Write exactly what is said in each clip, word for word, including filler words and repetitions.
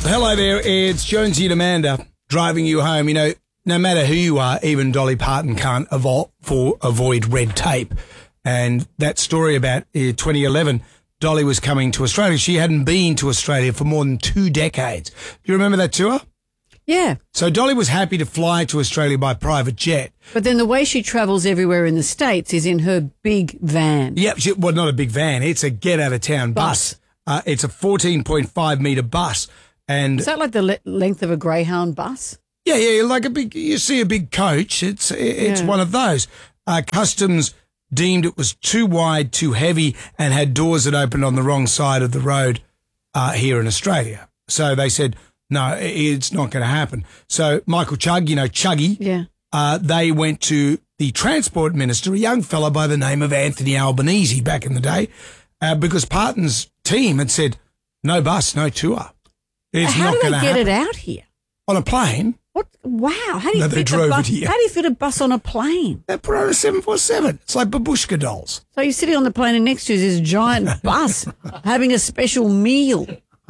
Hello there, it's Jonesy and Amanda driving you home. You know, no matter who you are, even Dolly Parton can't avo- for avoid red tape. And that story about uh, twenty eleven, Dolly was coming to Australia. She hadn't been to Australia for more than two decades. Do you remember that tour? Yeah. So Dolly was happy to fly to Australia by private jet. But then the way she travels everywhere in the States is in her big van. Yep, she, well, not a big van. It's a get-out-of-town bus. bus. Uh, it's a fourteen point five metre bus. And is that like the le- length of a Greyhound bus? Yeah, yeah, like a big, you see a big coach. It's it's yeah. one of those. Uh, Customs deemed it was too wide, too heavy, and had doors that opened on the wrong side of the road uh, here in Australia. So they said, no, it's not going to happen. So Michael Chugg, you know, Chuggy, yeah. uh, they went to the Transport Minister, a young fellow by the name of Anthony Albanese back in the day, uh, because Parton's team had said, no bus, no tour. It's How not do going they to get happen. it out here? On a plane. What? Wow. How do you No, fit they a drove bus? it here. How do you fit a bus on a plane? They put on a seven forty-seven. It's like babushka dolls. So you're sitting on the plane and next to you is this giant bus having a special meal,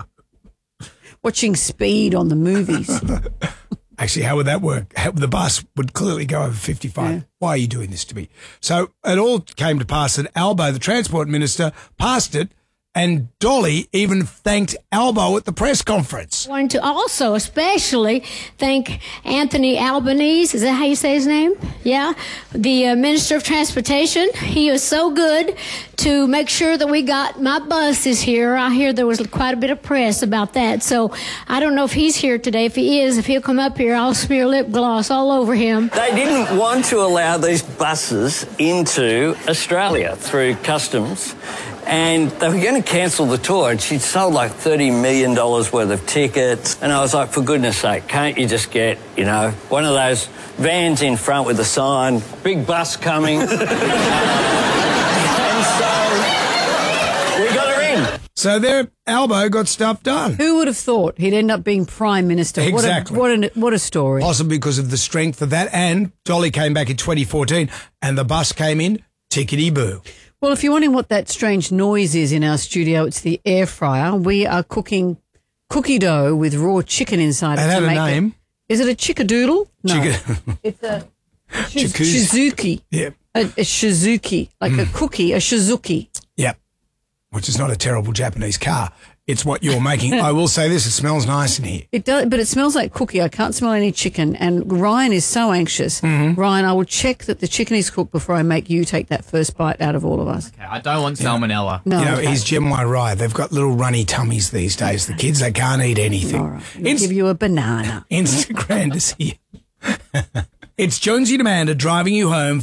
watching Speed on the movies. Actually, how would that work? How, the bus would clearly go over fifty-five. Yeah. Why are you doing this to me? So it all came to pass that Albo, the Transport Minister, passed it, and Dolly even thanked Albo at the press conference. I want to also especially thank Anthony Albanese. Is that how you say his name? Yeah. The uh, Minister of Transportation. He was so good to make sure that we got my buses here. I hear there was quite a bit of press about that. So I don't know if he's here today. If he is, if he'll come up here, I'll smear lip gloss all over him. They didn't want to allow these buses into Australia through customs. And they were going to cancel the tour, and she'd sold like thirty million dollars worth of tickets. And I was like, for goodness sake, can't you just get, you know, one of those vans in front with a sign, big bus coming. And so we got her in. So there, Albo got stuff done. Who would have thought he'd end up being Prime Minister? Exactly. What a, what a, what a story. Possibly because of the strength of that. And Dolly came back in twenty fourteen, and the bus came in, tickety-boo. Well, if you're wondering what that strange noise is in our studio, it's the air fryer. We are cooking cookie dough with raw chicken inside it. It had a name. It. Is it a chickadoodle? No. Chica- it's a Chikus. shizuki. Yep. A, a shizuki, like mm. a cookie, a shizuki. Yep. Which is not a terrible Japanese car. It's what you're making. I will say this, it smells nice in here. It does, but it smells like cookie. I can't smell any chicken. And Ryan is so anxious. Mm-hmm. Ryan, I will check that the chicken is cooked before I make you take that first bite out of all of us. Okay, I don't want salmonella. No, you know, okay. he's Gemini right. They've got little runny tummies these days. The kids, they can't eat anything. All right. I'll Inst- give you a banana. Instagram to see you. It's Jonesy and Amanda driving you home.